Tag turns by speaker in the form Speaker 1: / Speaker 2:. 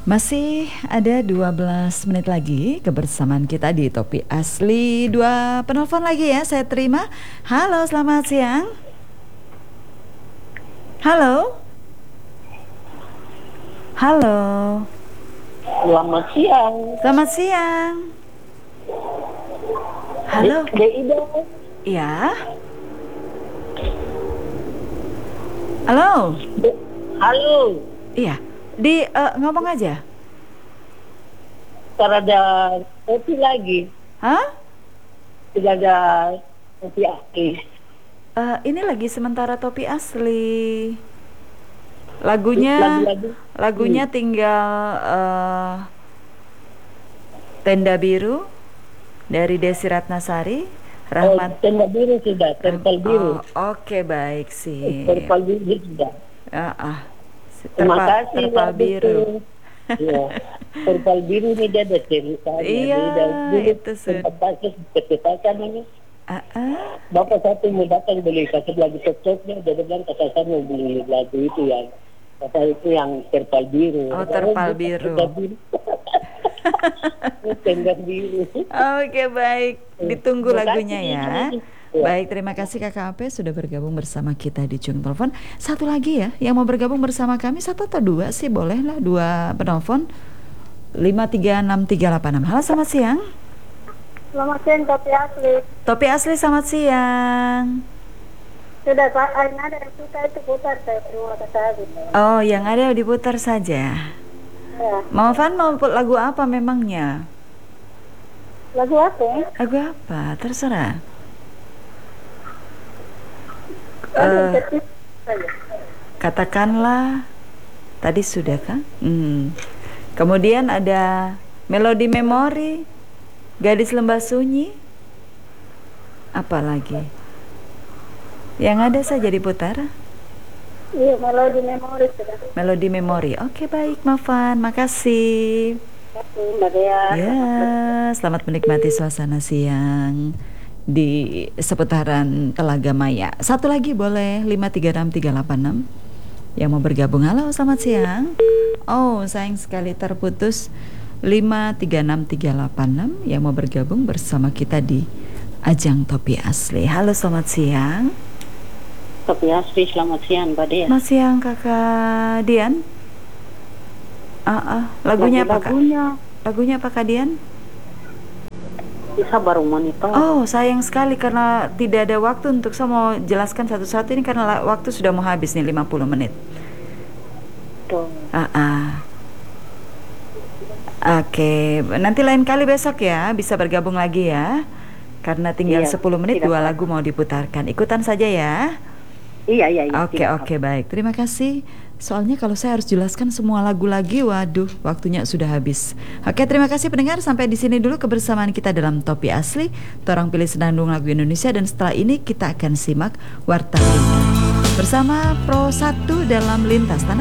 Speaker 1: Masih ada 12 menit lagi kebersamaan kita di Topik Asli. Dua penelpon lagi ya, saya terima. Halo, selamat siang. Halo. Halo.
Speaker 2: Selamat siang.
Speaker 1: Selamat siang. Halo.
Speaker 2: Ida.
Speaker 1: Iya. Halo.
Speaker 2: Halo.
Speaker 1: Iya. Ngomong aja.
Speaker 2: Ada kopi lagi.
Speaker 1: Hah?
Speaker 2: Tidak ada kopi asli.
Speaker 1: Ini lagi sementara Topik Asli. Lagunya tinggal Tenda Biru dari Desi Ratnasari. Rahmat.
Speaker 2: Tenda biru sudah, terpal biru.
Speaker 1: Oke, baik sih.
Speaker 2: Terpal biru sudah.
Speaker 1: Terima kasih. Terpal biru.
Speaker 2: Iya. Terpal biru ini dia ada cerita.
Speaker 1: Iya, itu sudah.
Speaker 2: Kecetakan ini. Bapak satu mau datang beli kaset lagu cocoknya, dia bilang kata saya mau beli lagu itu yang kata itu yang terpal biru.
Speaker 1: Oh, terpal biru.
Speaker 2: Tenda biru.
Speaker 1: Oke, baik. Ditunggu lagunya ya. Baik, terima kasih Kakak Ape sudah bergabung bersama kita di Jung Telepon. Satu lagi ya, yang mau bergabung bersama kami, satu atau dua sih boleh lah, dua penelpon 53638. Halo, selamat siang.
Speaker 3: Selamat siang, Topi Asli.
Speaker 1: Topi Asli, selamat siang.
Speaker 3: Sudah, Pak, ada yang suka itu putar saya terima kasih.
Speaker 1: Oh, yang ada diputar saja.
Speaker 3: Ya.
Speaker 1: Mama Fan mau lagu apa memangnya?
Speaker 3: Lagu apa?
Speaker 1: Lagu apa? Terserah. Katakanlah tadi sudah kan? Kemudian ada Melodi Memori, Gadis Lembah Sunyi. Apa lagi? Yang ada saja diputar.
Speaker 3: Iya, Melodi Memori sudah.
Speaker 1: Melodi Memori. Oke, baik, Mafan. Makasih.
Speaker 3: Mbak Dea.
Speaker 1: Ya, selamat menikmati suasana siang di seputaran Telaga Maya. Satu lagi boleh, 5363886 yang mau bergabung. Halo, selamat siang. Oh, sayang sekali terputus. 5363886 yang mau bergabung bersama kita di ajang Topi Asli. Halo, selamat siang.
Speaker 2: Topi Asli, selamat siang Mbak Dea.
Speaker 1: Selamat siang Kakak Dian. Lagunya apa Kak? Lagunya apa Kak Dian?
Speaker 2: Bisa baru monitor.
Speaker 1: Oh, sayang sekali karena tidak ada waktu untuk saya mau jelaskan satu-satu ini karena waktu sudah mau habis nih 50 menit.
Speaker 2: Tuh.
Speaker 1: Oke, nanti lain kali besok ya bisa bergabung lagi ya. Karena tinggal 10 menit dua lagu mau diputarkan. Ikutan saja ya.
Speaker 2: Iya.
Speaker 1: Oke, baik. Terima kasih. Soalnya kalau saya harus jelaskan semua lagu lagi, waduh, waktunya sudah habis. Oke, terima kasih pendengar. Sampai di sini dulu kebersamaan kita dalam Topi Asli. Torang pilih senandung lagu Indonesia dan setelah ini kita akan simak Warta Lintas bersama Pro 1 dalam Lintas Tanah.